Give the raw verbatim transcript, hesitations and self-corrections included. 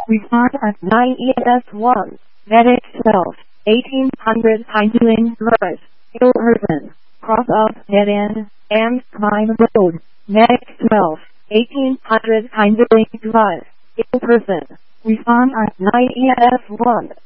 Respond at nine E S one. Medic twelve. eighteen hundred Hindling Drive. Ill person. Cross off dead end, and climb road. Medic twelve. eighteen hundred Hindling Drive. Ill person. Respond at nine E S one.